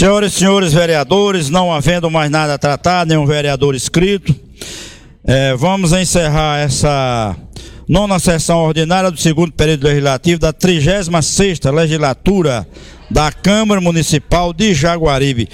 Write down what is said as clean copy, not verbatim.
Senhoras e senhores vereadores, não havendo mais nada a tratar, nenhum vereador inscrito, vamos encerrar essa nona sessão ordinária do segundo período legislativo da 36ª legislatura da Câmara Municipal de Jaguaribe.